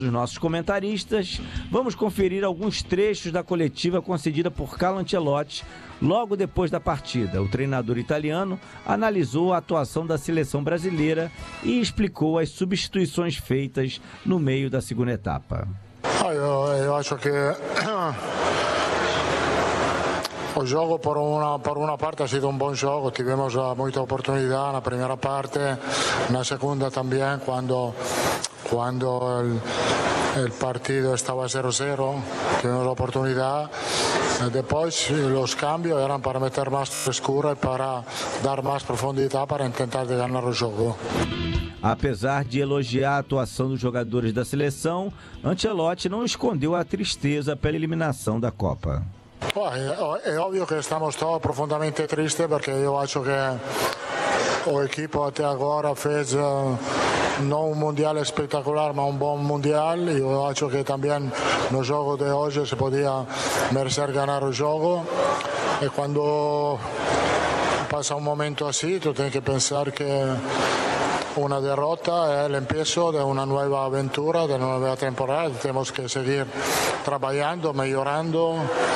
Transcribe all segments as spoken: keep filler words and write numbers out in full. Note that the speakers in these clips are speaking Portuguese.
Dos nossos comentaristas, vamos conferir alguns trechos da coletiva concedida por Carlo Ancelotti logo depois da partida. O treinador italiano analisou a atuação da seleção brasileira e explicou as substituições feitas no meio da segunda etapa. Ah, eu, eu acho que o jogo, por uma, por uma parte, ha sido um bom jogo. Tivemos muita oportunidade na primeira parte, na segunda também, quando Cuando el, el partido estaba cero cero, tuvimos la oportunidad. Después los cambios eran para meter más frescura y para dar más profundidad para intentar de ganar el juego. Apesar de elogiar a atuação dos jogadores da seleção, Ancelotti não escondeu a tristeza pela eliminação da Copa. É, é óbvio que estamos todos profundamente tristes, porque eu acho que o equipo até agora fez uh, não um mundial espetacular, mas um bom mundial. Eu acho que também no jogo de hoje se podia merecer ganhar o jogo. E quando passa um momento assim, tu tens que pensar que uma derrota é o empiezo de uma nova aventura, de uma nova temporada. Temos que seguir trabalhando, melhorando,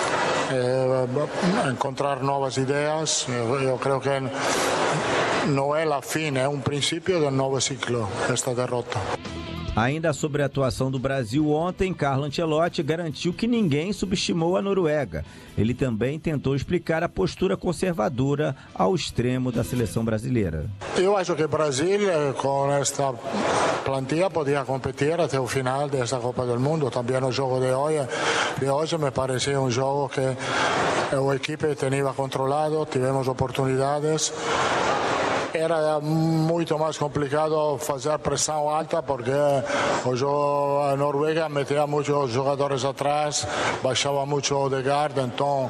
eh, encontrar novas ideias. Eu, eu creio que não é a fim, é um princípio de um novo ciclo, esta derrota. Ainda sobre a atuação do Brasil ontem, Carlo Ancelotti garantiu que ninguém subestimou a Noruega. Ele também tentou explicar a postura conservadora ao extremo da seleção brasileira. Eu acho que o Brasil, com esta plantilla, podia competir até o final desta Copa do Mundo. Também o jogo de hoje, de hoje me parecia um jogo que a equipe tinha controlado, tivemos oportunidades. Era muito mais complicado fazer pressão alta, porque a Noruega metia muitos jogadores atrás, baixava muito o Odegaard, então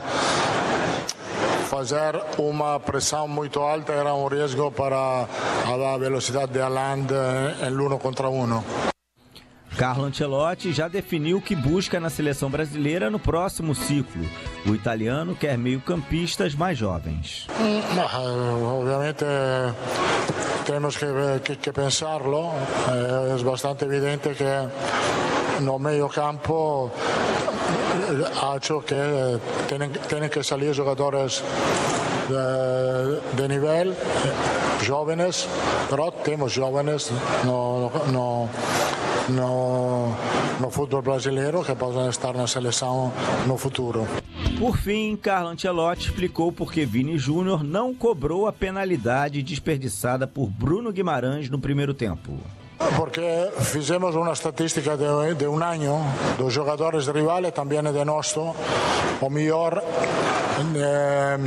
fazer uma pressão muito alta era um risco para a velocidade de Haaland em um contra um. Carlo Ancelotti já definiu o que busca na seleção brasileira no próximo ciclo. O italiano quer meio-campistas mais jovens. Obviamente temos que, que, que pensarlo. É bastante evidente que no meio-campo acho que têm, têm que sair jogadores de, de nível, jovens, pero temos jovens no, no, no, no futebol brasileiro que possam estar na seleção no futuro. Por fim, Carlo Ancelotti explicou por que Vini Júnior não cobrou a penalidade desperdiçada por Bruno Guimarães no primeiro tempo. Porque fizemos uma estatística de, de um ano dos jogadores rivais, também de nosso. O melhor eh,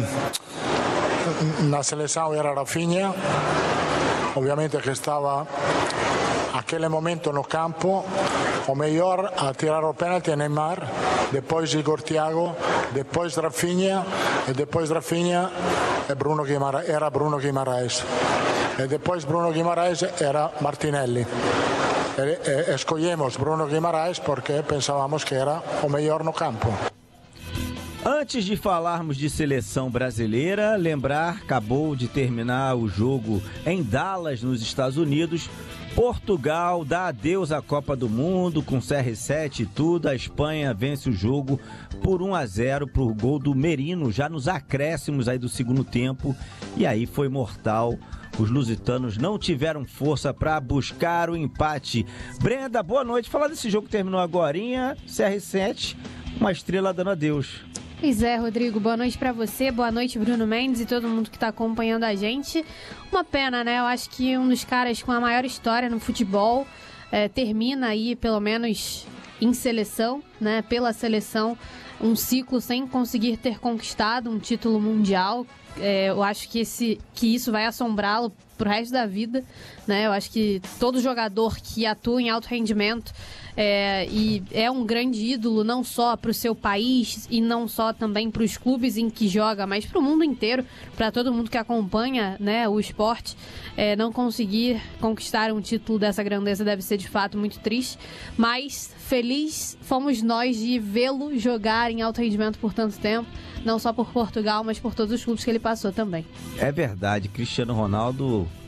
na seleção era Rafinha, obviamente que estava naquele momento no campo. O melhor a tirar o pênalti é Neymar, depois Igor Thiago, depois Rafinha, e depois Rafinha é Bruno Guimarães, era Bruno Guimarães. E depois Bruno Guimarães era Martinelli. E, e, escolhemos Bruno Guimarães porque pensávamos que era o melhor no campo. Antes de falarmos de seleção brasileira, lembrar, acabou de terminar o jogo em Dallas, nos Estados Unidos. Portugal dá adeus à Copa do Mundo com C R sete e tudo. A Espanha vence o jogo por um a zero pro gol do Merino, já nos acréscimos aí do segundo tempo. E aí foi mortal. Os lusitanos não tiveram força para buscar o empate. Brenda, boa noite. Falar desse jogo que terminou agorinha, C R sete, uma estrela dando adeus. Pois é, Rodrigo, boa noite pra você, boa noite, Bruno Mendes e todo mundo que tá acompanhando a gente. Uma pena, né? Eu acho que um dos caras com a maior história no futebol é, termina aí, pelo menos em seleção, né? Pela seleção, um ciclo sem conseguir ter conquistado um título mundial. É, eu acho que, esse, que isso vai assombrá-lo pro resto da vida, né? Eu acho que todo jogador que atua em alto rendimento é, e é um grande ídolo não só para o seu país e não só também para os clubes em que joga, mas para o mundo inteiro, para todo mundo que acompanha, né, o esporte, é, não conseguir conquistar um título dessa grandeza deve ser de fato muito triste, mas feliz fomos nós de vê-lo jogar em alto rendimento por tanto tempo, não só por Portugal, mas por todos os clubes que ele passou também. É verdade, Cristiano Ronaldo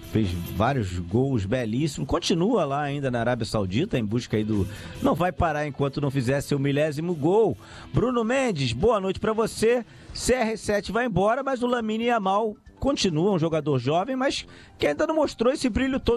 fez vários gols belíssimos, continua lá ainda na Arábia Saudita em busca aí do... Não vai parar enquanto não fizer seu milésimo gol. Bruno Mendes, boa noite pra você. C R sete vai embora, mas o Lamine Yamal continua um jogador jovem, mas que ainda não mostrou esse brilho todo